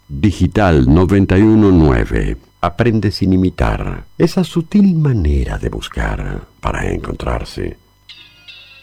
Digital 919. Aprende sin imitar esa sutil manera de buscar para encontrarse.